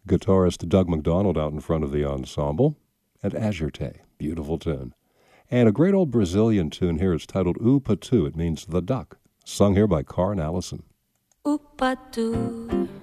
Guitarist Doug McDonald out in front of the ensemble. And Azurte, beautiful tune. And a great old Brazilian tune here. It's titled O Patu. It means the duck. Sung here by Carr and Allison. O patu